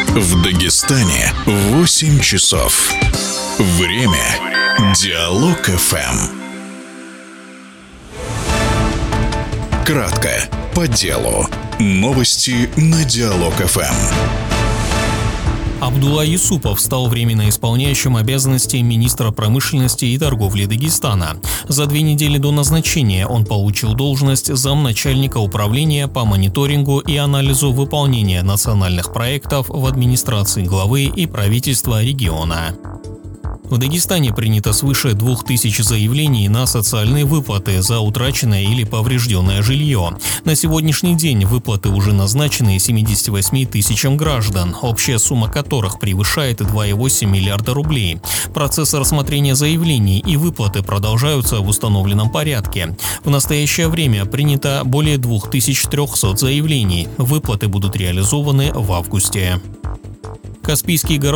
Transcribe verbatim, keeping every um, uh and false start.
В Дагестане восемь часов. Время Диалог эф эм. Кратко, по делу. Новости на Диалог эф эм. Абдулла Юсупов стал временно исполняющим обязанности министра промышленности и торговли Дагестана. За две недели до назначения он получил должность замначальника управления по мониторингу и анализу выполнения национальных проектов в администрации главы и правительства региона. В Дагестане принято свыше двух тысяч заявлений на социальные выплаты за утраченное или поврежденное жилье. На сегодняшний день выплаты уже назначены семидесяти восьми тысячам граждан, общая сумма которых превышает два и восемь миллиарда рублей. Процесс рассмотрения заявлений и выплаты продолжаются в установленном порядке. В настоящее время принято более двух тысяч трёхсот заявлений. Выплаты будут реализованы в августе. Каспийский город